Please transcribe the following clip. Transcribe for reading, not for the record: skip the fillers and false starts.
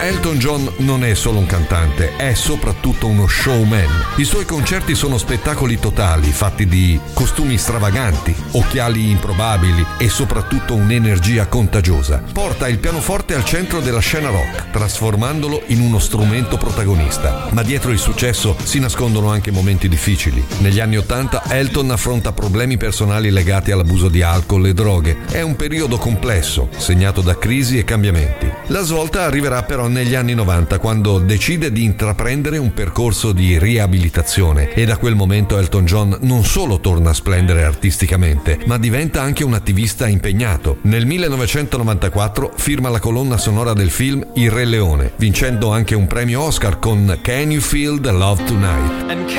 Elton John non è solo un cantante, è soprattutto uno showman. I suoi concerti sono spettacoli totali, fatti di costumi stravaganti, occhiali improbabili e soprattutto un'energia contagiosa. Porta il pianoforte al centro della scena rock, trasformandolo in uno strumento protagonista. Ma dietro il successo si nascondono anche momenti difficili. Negli anni '80 Elton affronta problemi personali legati all'abuso di alcol e droghe. È un periodo complesso, segnato da crisi e cambiamenti. La svolta arriverà però negli anni '90, quando decide di intraprendere un percorso di riabilitazione, e da quel momento Elton John non solo torna a splendere artisticamente, ma diventa anche un attivista impegnato. Nel 1994 firma la colonna sonora del film Il Re Leone, vincendo anche un premio Oscar con Can You Feel the Love Tonight.